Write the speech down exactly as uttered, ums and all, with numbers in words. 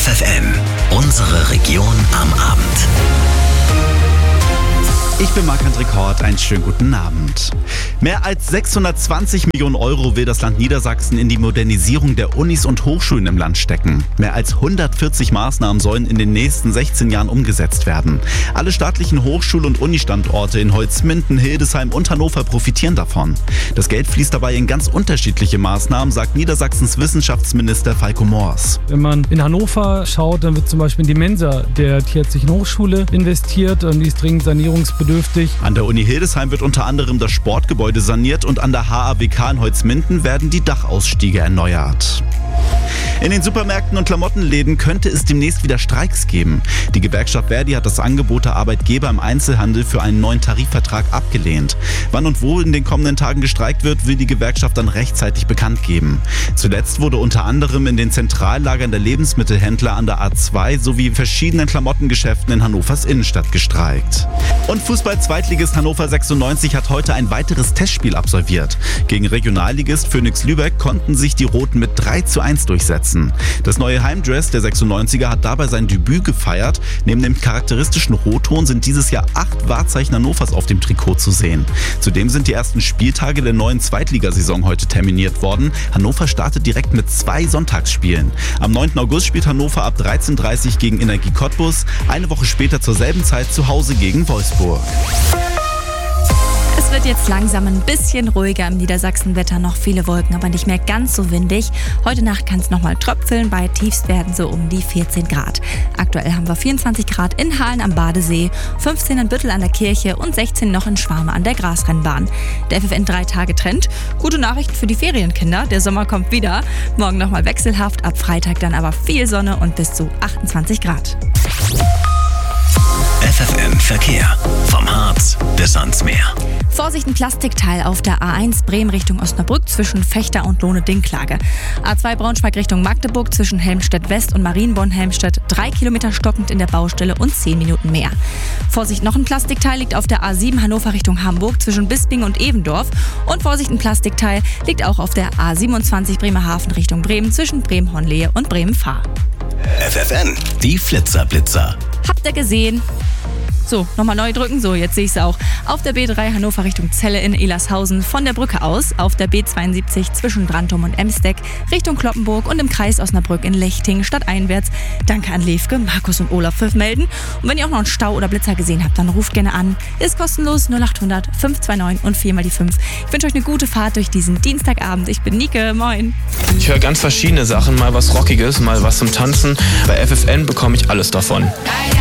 F F N, unsere Region am Abend. Ich bin Marc-André Kort, einen schönen guten Abend. Mehr als sechshundertzwanzig Millionen Euro will das Land Niedersachsen in die Modernisierung der Unis und Hochschulen im Land stecken. Mehr als hundertvierzig Maßnahmen sollen in den nächsten sechzehn Jahren umgesetzt werden. Alle staatlichen Hochschul- und Unistandorte in Holzminden, Hildesheim und Hannover profitieren davon. Das Geld fließt dabei in ganz unterschiedliche Maßnahmen, sagt Niedersachsens Wissenschaftsminister Falco Moors. Wenn man in Hannover schaut, dann wird zum Beispiel in die Mensa der Tierärztlichen Hochschule investiert und die ist dringend sanierungsbedürftig. An der Uni Hildesheim wird unter anderem das Sportgebäude saniert und an der H A W K in Holzminden werden die Dachausstiege erneuert. In den Supermärkten und Klamottenläden könnte es demnächst wieder Streiks geben. Die Gewerkschaft Verdi hat das Angebot der Arbeitgeber im Einzelhandel für einen neuen Tarifvertrag abgelehnt. Wann und wo in den kommenden Tagen gestreikt wird, will die Gewerkschaft dann rechtzeitig bekannt geben. Zuletzt wurde unter anderem in den Zentrallagern der Lebensmittelhändler an der A zwei sowie verschiedenen Klamottengeschäften in Hannovers Innenstadt gestreikt. Und Fußball-Zweitligist Hannover sechsundneunzig hat heute ein weiteres Testspiel absolviert. Gegen Regionalligist Phoenix Lübeck konnten sich die Roten mit drei zu eins durchsetzen. Das neue Heimdress der sechsundneunziger hat dabei sein Debüt gefeiert. Neben dem charakteristischen Rotton sind dieses Jahr acht Wahrzeichen Hannovers auf dem Trikot zu sehen. Zudem sind die ersten Spieltage der neuen Zweitligasaison heute terminiert worden. Hannover startet direkt mit zwei Sonntagsspielen. Am neunten August spielt Hannover ab dreizehn Uhr dreißig gegen Energie Cottbus, eine Woche später zur selben Zeit zu Hause gegen Wolfsburg. Es wird jetzt langsam ein bisschen ruhiger im Niedersachsenwetter, noch viele Wolken, aber nicht mehr ganz so windig. Heute Nacht kann es nochmal tröpfeln, bei Tiefstwerten so um die vierzehn Grad. Aktuell haben wir vierundzwanzig Grad in Hahlen am Badesee, fünfzehn in Büttel an der Kirche und sechzehn noch in Schwarme an der Grasrennbahn. Der F F N drei Tage Trend. Gute Nachrichten für die Ferienkinder, der Sommer kommt wieder. Morgen nochmal wechselhaft, ab Freitag dann aber viel Sonne und bis zu achtundzwanzig Grad. F F N Verkehr. Vom Harz bis ans Meer. Vorsicht, ein Plastikteil auf der A eins Bremen Richtung Osnabrück zwischen Fechter und Lohne-Dinklage. A zwei Braunschweig Richtung Magdeburg zwischen Helmstedt West und Marienborn-Helmstedt. Drei Kilometer stockend in der Baustelle und zehn Minuten mehr. Vorsicht, noch ein Plastikteil liegt auf der A sieben Hannover Richtung Hamburg zwischen Bisping und Evendorf. Und Vorsicht, ein Plastikteil liegt auch auf der A siebenundzwanzig Bremerhaven Richtung Bremen zwischen Bremen-Hornlehe und Bremen-Fahr. F F N, die Flitzer-Blitzer. Habt ihr gesehen? So, nochmal neu drücken. So, jetzt sehe ich es auch. Auf der B drei Hannover Richtung Celle in Elershausen von der Brücke aus. Auf der B zweiundsiebzig zwischen Drantum und Emsteck Richtung Kloppenburg und im Kreis Osnabrück in Lechting stadteinwärts. Danke an Levke, Markus und Olaf fürs Melden. Und wenn ihr auch noch einen Stau oder Blitzer gesehen habt, dann ruft gerne an. Ist kostenlos null achthundert fünf zwei neun und vier mal die fünf. Ich wünsche euch eine gute Fahrt durch diesen Dienstagabend. Ich bin Nike, moin. Ich höre ganz verschiedene Sachen, mal was Rockiges, mal was zum Tanzen. Bei F F N bekomme ich alles davon.